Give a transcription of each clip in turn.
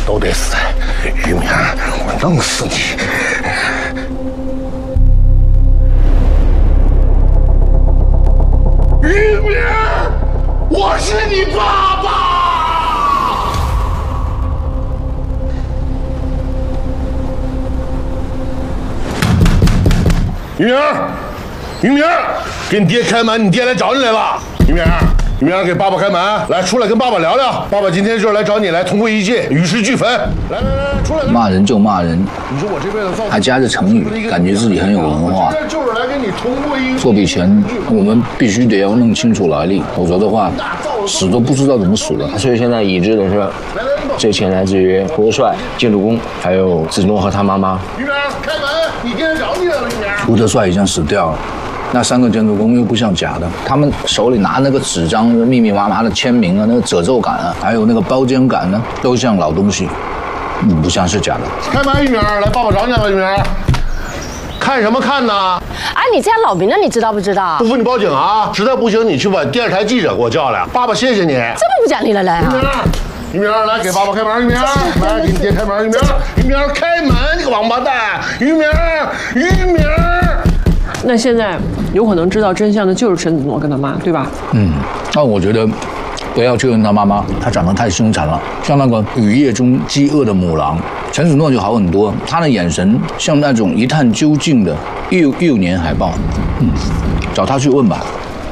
都得死！于明，我弄死你！于明，我是你爸爸！于明，于明，给你爹开门，你爹来找你来了。于明。 于明，给爸爸开门，来，出来跟爸爸聊聊。爸爸今天就是来找你来同归于尽，与时俱焚。来，出来！ 骂人就骂人， 你说我这辈子造， 还夹着成语，感觉自己很有文化。 就是来跟你同归于尽。 这笔钱我们必须得要弄清楚来历，否则的话，死都不知道怎么死的。 所以现在已知的是，这钱来自于国帅、建筑工，还有子诺和他妈妈。 于明，开门！你爹找你来了，于明。 胡德帅已经死掉了。 那3个建筑工又不像假的，他们手里拿那个纸张，密密麻麻的签名啊，那个褶皱感啊，还有那个包间感呢，都像老东西，不像是假的。 开门，于明，来，爸爸找你来了，于明。看什么看呢？ 哎，你家老民呢？你知道不知道？ 不服你报警啊！实在不行，你去把电视台记者给我叫来。爸爸谢谢你。 这么不讲理了，来啊！ 于明，来给爸爸开门，于明，来给你爹开门，于明，于明开门，你个王八蛋！于明，于明。 那现在有可能知道真相的就是陈子诺跟他妈，对吧？ 那我觉得不要去问他妈妈，她长得太凶残了，像那个雨夜中饥饿的母狼。陈子诺就好很多，他的眼神像那种一探究竟的幼年海豹。找他去问吧。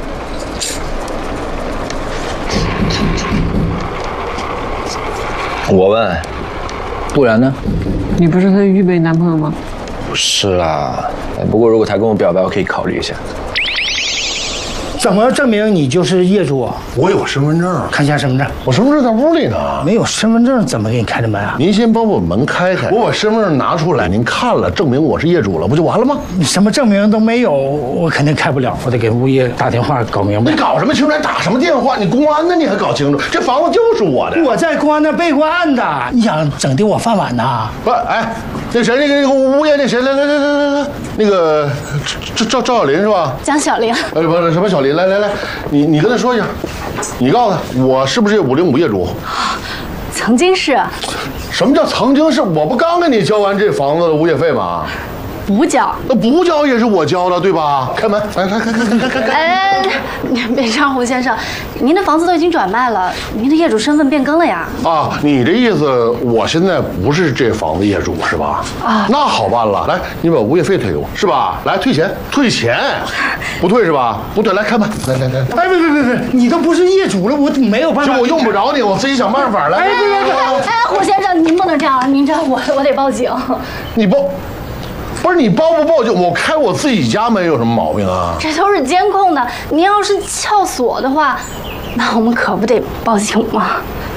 我问， 不然呢？ 你不是他预备男朋友吗？ 不是啦。不过如果他跟我表白，我可以考虑一下。 怎么证明你就是业主啊？ 我有身份证， 看一下身份证。 我身份证在屋里呢。 没有身份证怎么给你开的门啊？ 您先帮我门开开，我把身份证拿出来，您看了，证明我是业主了，不就完了吗？ 你什么证明都没有，我肯定开不了。我得给物业打电话搞明白。 你搞什么清楚？打什么电话？你公安呢？你还搞清楚？这房子就是我的。 我在公安那备过案的，你想整的我饭碗呐？ 不，哎，那谁，那个物业那谁，来，那个赵小林是吧？ 蒋小玲。 不是什么小林，来，你跟他说一下，你告诉他我是不是505业主？ 曾经是。 什么叫曾经是？我不刚给你交完这房子的物业费吗？ 不交， 那不交也是我交的，对吧？开门，来，开。 别这样，胡先生，您的房子都已经转卖了，您的业主身份变更了呀。 啊，你这意思，我现在不是这房子业主是吧？啊，那好办了，来，你把物业费退给我，是吧？来，退钱，不退是吧？不退，来开门，来。 哎，别，你都不是业主了，我没有办法。 就我用不着你，我自己想办法来。 哎，胡先生，您不能这样，您知道我得报警。 你报。不是你报不报警，我开我自己家门有什么毛病啊？这都是监控的，您要是撬锁的话，那我们可不得报警吗？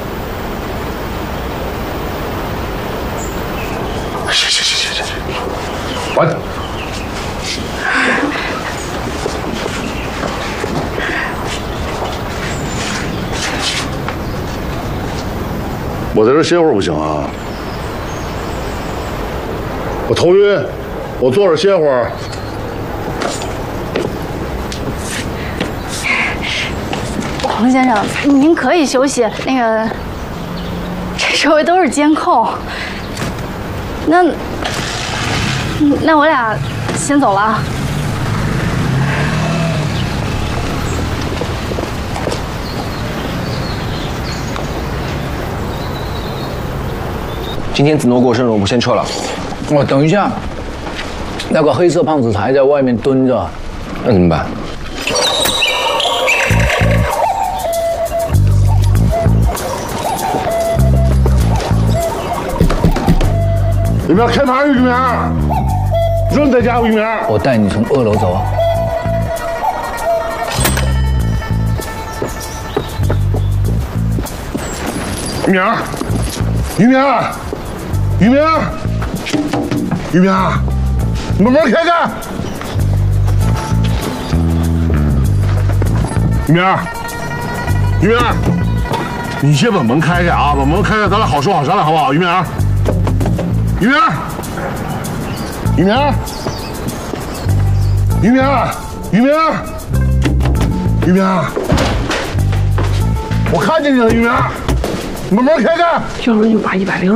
行，完。我在这歇会儿不行啊，我头晕。我坐着歇会儿。 洪先生，您可以休息。那个，这周围都是监控。那我俩先走了。 今天子诺过生日，我们先撤了。 等一下。那个黑色胖子还在外面蹲着， 那怎么办？ 于明，开门！于明，人在家，于明。 我带你从2楼走。 于明，你把门开开！于明，你先把门开开啊！把门开开，咱俩好说好商量，好不好？于明，我看见你了，于明，你把门开开！ 要不然就把102